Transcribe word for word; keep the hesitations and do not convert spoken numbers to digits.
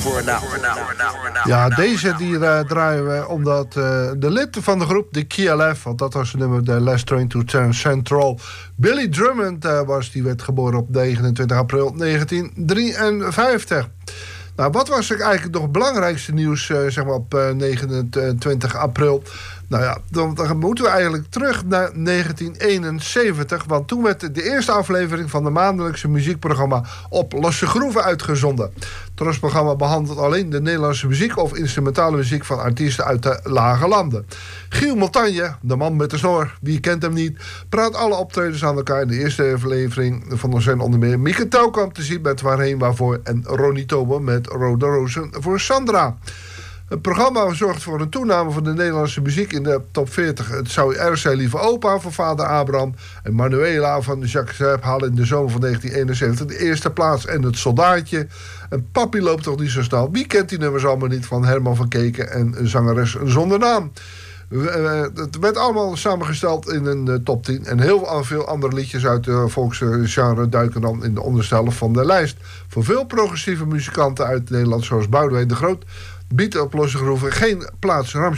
Ja, deze die uh, draaien we omdat uh, de lid van de groep, de K L F, want dat was het nummer, de Last Train to Central, Billy Drummond uh, was, die werd geboren op negenentwintig april negentien drieënvijftig. Nou, wat was eigenlijk nog het belangrijkste nieuws uh, zeg maar op uh, negenentwintig april? Nou ja, dan, dan moeten we eigenlijk terug naar negentien eenenzeventig... want toen werd de eerste aflevering van de maandelijkse muziekprogramma Op Losse Groeven uitgezonden. Het programma behandelt alleen de Nederlandse muziek of instrumentale muziek van artiesten uit de lage landen. Giel Montagne, de man met de snor, wie kent hem niet, praat alle optredens aan elkaar. In de eerste aflevering van zijn onder meer Mieke Touwkamp te zien met Waarheen Waarvoor en Ronnie Tober met Rode Rozen voor Sandra. Het programma zorgt voor een toename van de Nederlandse muziek in de top veertig. Het zou er zijn lieve opa van vader Abraham en Manuela van Jacques Sepp halen in de zomer van negentien eenenzeventig de eerste plaats. En het soldaatje. En papi loopt toch niet zo snel. Wie kent die nummers allemaal niet van Herman van Keken en een zangeres zonder naam? Het werd allemaal samengesteld in een uh, top tien. En heel veel andere liedjes uit de volksgenre duiken dan in de onderste helft van de lijst. Voor veel progressieve muzikanten uit Nederland, zoals Boudewijn de Groot, biedt Op Losse Groeven geen plaats.